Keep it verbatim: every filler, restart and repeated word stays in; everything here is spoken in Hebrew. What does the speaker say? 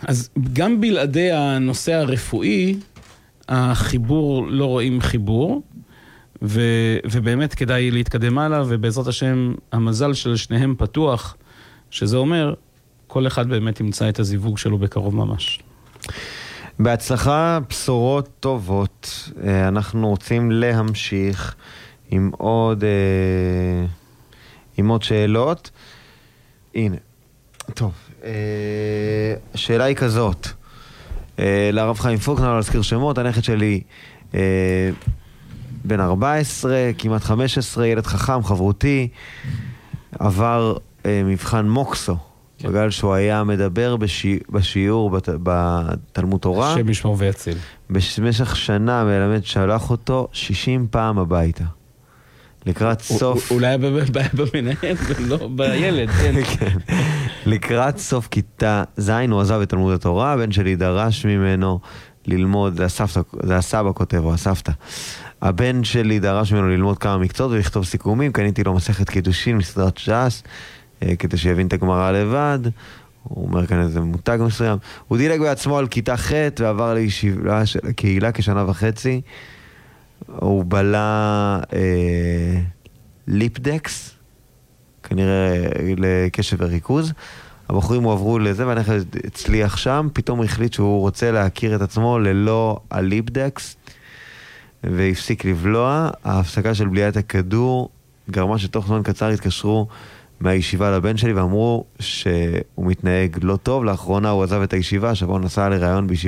אז גם בלעדי הנושא הרפואי, החיבור לא רואים חיבור, ו, ובאמת כדאי להתקדם הלאה, ובעזרת השם המזל של שניהם פתוח, שזה אומר, כל אחד באמת ימצא את הזיווג שלו בקרוב ממש. בהצלחה, בשורות טובות. אנחנו רוצים להמשיך עם עוד, עם עוד שאלות. הנה, טוב. השאלה היא כזאת. לרב חיים פוקנר, לא להזכיר שמות, הנכד שלי בן ארבע עשרה, כמעט חמש עשרה, ילד חכם, חברותי, עבר מבחן מוקסו. בגלל שהוא היה מדבר בשי... בשיעור בת... בתלמוד תורה. השם ישמור ויציל. במשך שנה מלמד שלח אותו שישים פעם הביתה. לקראת סוף... אולי היה במנהל ולא בילד, כן. כן. לקראת סוף כיתה זין הוא עזב את תלמוד התורה, הבן שלי דרש ממנו ללמוד, זה הסבתא, זה הסבא כותב או הסבתא. הבן שלי דרש ממנו ללמוד כמה מקצועות ולכתוב סיכומים, קניתי לו מסכת קידושין מסדרת ש"ס, כדי שיבין את הגמרא לבד. הוא אומר כאן איזה מותג מסוים. הוא דילג בעצמו על כיתה ח' ועבר לישיבה של הקהילה כשנה וחצי. הוא בלה אה, ליפדקס, כנראה לקשב וריכוז. הבחורים הועברו לזה, והנכד הצליח שם. פתאום הוא החליט שהוא רוצה להכיר את עצמו ללא הליפדקס, והפסיק לבלוע. ההפסקה של בליעת הכדור גרמה שתוך זמן קצר התקשרו מהישיבה לבן שלי ואמרו שהוא מתנהג לא טוב. לאחרונה הוא עזב את הישיבה, שבו הוא נסע לראיון בישיבה